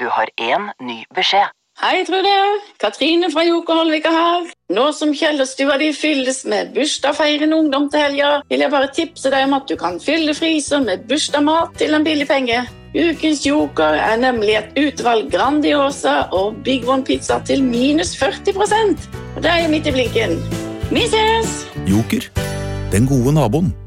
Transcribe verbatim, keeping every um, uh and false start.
Du har en ny beskjed. Hei, Trude. Katrine fra Joker Holvika her. Nå som Kjellerstua de fylles med bursdagsfeirende ungdom til helga, vil jeg bare tipse deg om at du kan fylle fryser med bursdagsmat til en billig penge. Ukens Joker er nemlig et utvalg Grandiosa og Big One pizza til minus førti prosent. Og det er midt i blinken. Vi ses! Joker, den gode naboen.